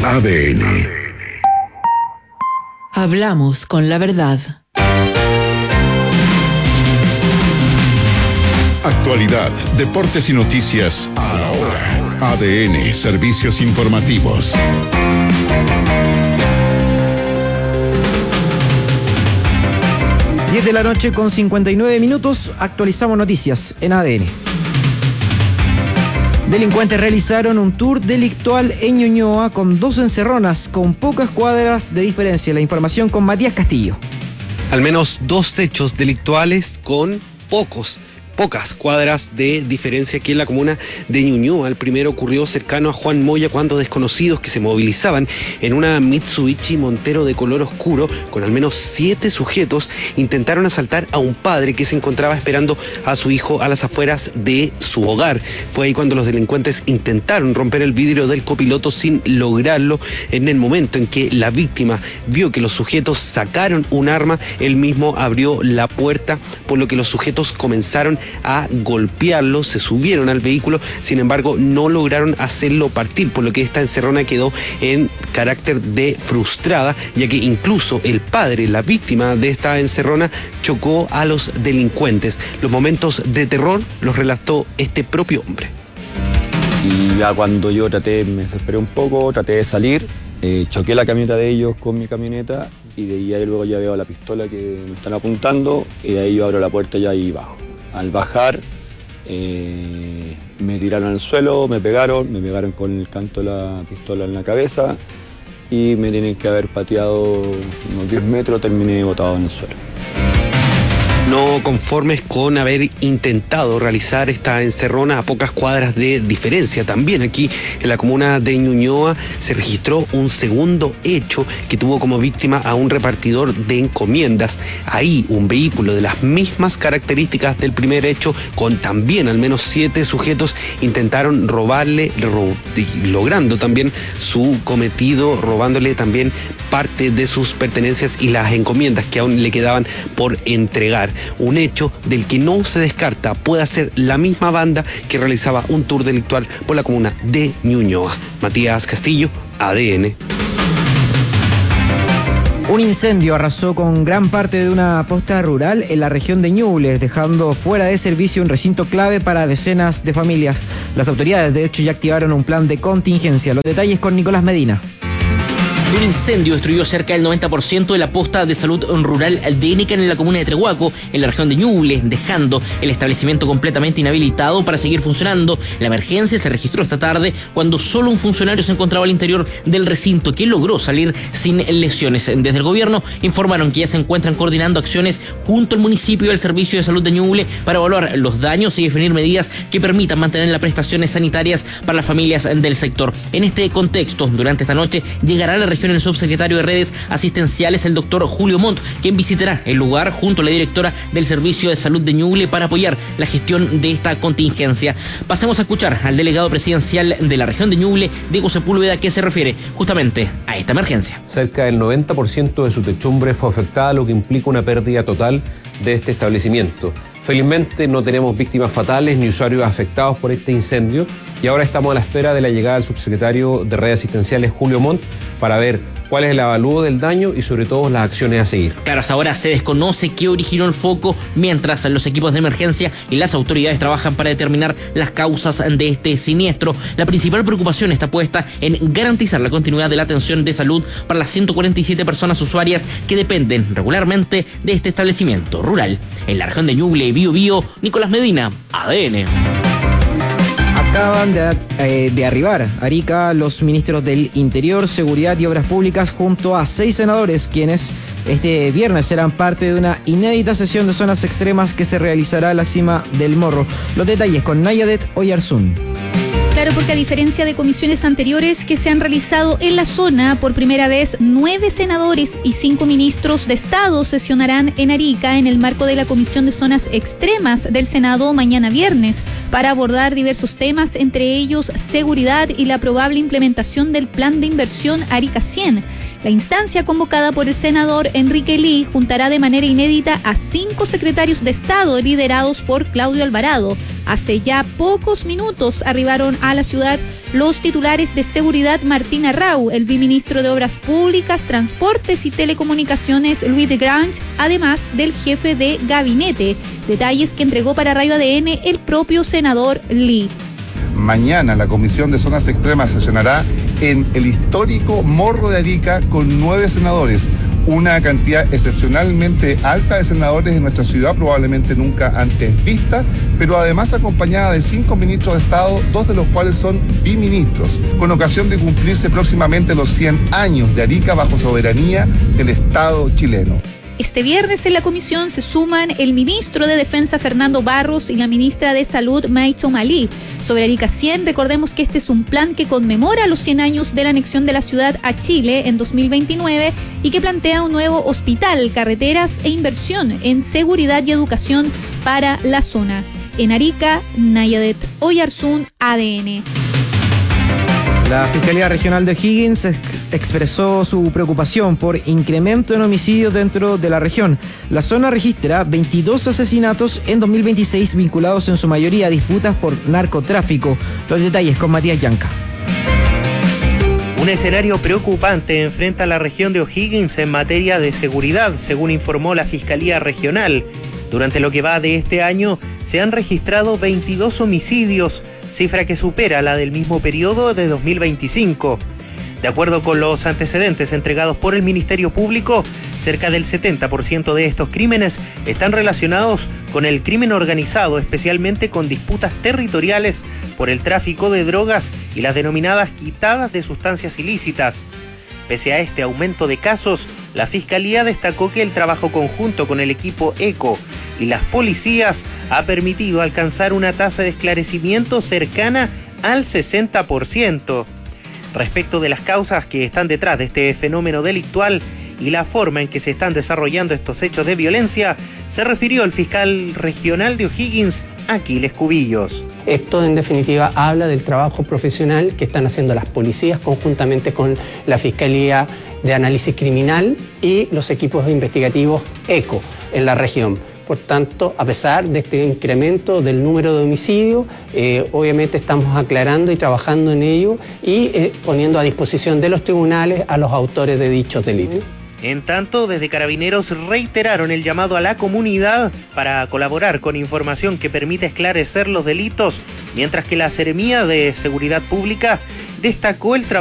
ADN. Hablamos con la verdad. Actualidad, deportes y noticias a la hora. ADN, servicios informativos. 10 de la noche con 59 minutos, actualizamos noticias en ADN. Delincuentes realizaron un tour delictual en Ñuñoa con 2 encerronas con pocas cuadras de diferencia. La información con Matías Castillo. Al menos 2 hechos delictuales con pocas cuadras de diferencia aquí en la comuna de Ñuñoa. El primero ocurrió cercano a Juan Moya cuando desconocidos que se movilizaban en una Mitsubishi Montero de color oscuro con al menos 7 sujetos intentaron asaltar a un padre que se encontraba esperando a su hijo a las afueras de su hogar. Fue ahí cuando los delincuentes intentaron romper el vidrio del copiloto sin lograrlo. En el momento en que la víctima vio que los sujetos sacaron un arma, él mismo abrió la puerta, por lo que los sujetos comenzaron a golpearlo, se subieron al vehículo, sin embargo no lograron hacerlo partir, por lo que esta encerrona quedó en carácter de frustrada, ya que incluso el padre, la víctima de esta encerrona, chocó a los delincuentes. Los momentos de terror los relató este propio hombre. Y ya cuando yo me desesperé un poco, traté de salir, choqué la camioneta de ellos con mi camioneta y de ahí luego ya veo la pistola que me están apuntando y de ahí yo abro la puerta ya y bajo. Al bajar, me tiraron al suelo, me pegaron con el canto de la pistola en la cabeza y me tienen que haber pateado unos 10 metros, terminé botado en el suelo. No conformes con haber intentado realizar esta encerrona a pocas cuadras de diferencia, también aquí en la comuna de Ñuñoa se registró un segundo hecho que tuvo como víctima a un repartidor de encomiendas. Ahí un vehículo de las mismas características del primer hecho, con también al menos 7 sujetos, intentaron robarle, logrando también su cometido, robándole también parte de sus pertenencias y las encomiendas que aún le quedaban por entregar. Un hecho del que no se descarta pueda ser la misma banda que realizaba un tour delictual por la comuna de Ñuñoa. Matías Castillo, ADN. Un incendio arrasó con gran parte de una posta rural en la región de Ñuble, dejando fuera de servicio un recinto clave para decenas de familias. Las autoridades, de hecho, ya activaron un plan de contingencia. Los detalles con Nicolás Medina. Un incendio destruyó cerca del 90% de la posta de salud rural de Enecan en la comuna de Trehuaco, en la región de Ñuble, dejando el establecimiento completamente inhabilitado para seguir funcionando. La emergencia se registró esta tarde cuando solo un funcionario se encontraba al interior del recinto, que logró salir sin lesiones. Desde el gobierno informaron que ya se encuentran coordinando acciones junto al municipio y al Servicio de Salud de Ñuble para evaluar los daños y definir medidas que permitan mantener las prestaciones sanitarias para las familias del sector. En este contexto, durante esta noche llegará a la región el subsecretario de Redes Asistenciales, el doctor Julio Montt, quien visitará el lugar junto a la directora del Servicio de Salud de Ñuble para apoyar la gestión de esta contingencia. Pasemos a escuchar al delegado presidencial de la región de Ñuble, Diego Sepúlveda, que se refiere justamente a esta emergencia. Cerca del 90% de su techumbre fue afectada, lo que implica una pérdida total de este establecimiento. Felizmente no tenemos víctimas fatales ni usuarios afectados por este incendio y ahora estamos a la espera de la llegada del subsecretario de Redes Asistenciales, Julio Montt, para ver cuál es el avalúo del daño y sobre todo las acciones a seguir. Claro, hasta ahora se desconoce qué originó el foco, mientras los equipos de emergencia y las autoridades trabajan para determinar las causas de este siniestro. La principal preocupación está puesta en garantizar la continuidad de la atención de salud para las 147 personas usuarias que dependen regularmente de este establecimiento rural. En la región de Ñuble, Biobío, Nicolás Medina, ADN. Acaban de arribar a Arica los ministros del Interior, Seguridad y Obras Públicas junto a 6 senadores, quienes este viernes serán parte de una inédita sesión de zonas extremas que se realizará a la cima del Morro. Los detalles con Nayadet Oyarzún. Claro, porque a diferencia de comisiones anteriores que se han realizado en la zona, por primera vez 9 senadores y 5 ministros de Estado sesionarán en Arica en el marco de la Comisión de Zonas Extremas del Senado mañana viernes para abordar diversos temas, entre ellos seguridad y la probable implementación del Plan de Inversión Arica 100. La instancia convocada por el senador Enrique Ly juntará de manera inédita a 5 secretarios de Estado liderados por Claudio Alvarado. Hace ya pocos minutos arribaron a la ciudad los titulares de seguridad Martín Arrau, el viceministro de Obras Públicas, Transportes y Telecomunicaciones Luis de Grange, además del jefe de gabinete. Detalles que entregó para Radio ADN el propio senador Ly. Mañana la Comisión de Zonas Extremas sesionará en el histórico Morro de Arica con 9 senadores, una cantidad excepcionalmente alta de senadores en nuestra ciudad, probablemente nunca antes vista, pero además acompañada de 5 ministros de Estado, 2 de los cuales son biministros, con ocasión de cumplirse próximamente los 100 años de Arica bajo soberanía del Estado chileno. Este viernes en la comisión se suman el ministro de Defensa Fernando Barros y la ministra de Salud Maicho Malí. Sobre Arica 100, recordemos que este es un plan que conmemora los 100 años de la anexión de la ciudad a Chile en 2029 y que plantea un nuevo hospital, carreteras e inversión en seguridad y educación para la zona. En Arica, Nayadet Oyarzún, ADN. La Fiscalía Regional de O'Higgins expresó su preocupación por incremento en homicidios dentro de la región. La zona registra 22 asesinatos en 2026 vinculados en su mayoría a disputas por narcotráfico. Los detalles con Matías Yanca. Un escenario preocupante enfrenta la región de O'Higgins en materia de seguridad, según informó la Fiscalía Regional. Durante lo que va de este año, se han registrado 22 homicidios, cifra que supera la del mismo periodo de 2025. De acuerdo con los antecedentes entregados por el Ministerio Público, cerca del 70% de estos crímenes están relacionados con el crimen organizado, especialmente con disputas territoriales por el tráfico de drogas y las denominadas quitadas de sustancias ilícitas. Pese a este aumento de casos, la Fiscalía destacó que el trabajo conjunto con el equipo ECO y las policías ha permitido alcanzar una tasa de esclarecimiento cercana al 60%. Respecto de las causas que están detrás de este fenómeno delictual y la forma en que se están desarrollando estos hechos de violencia, se refirió el fiscal regional de O'Higgins, Aquiles Cubillos. Esto en definitiva habla del trabajo profesional que están haciendo las policías conjuntamente con la Fiscalía de Análisis Criminal y los equipos investigativos ECO en la región. Por tanto, a pesar de este incremento del número de homicidios, obviamente estamos aclarando y trabajando en ello y poniendo a disposición de los tribunales a los autores de dichos delitos. En tanto, desde Carabineros reiteraron el llamado a la comunidad para colaborar con información que permita esclarecer los delitos, mientras que la Seremía de Seguridad Pública destacó el trabajo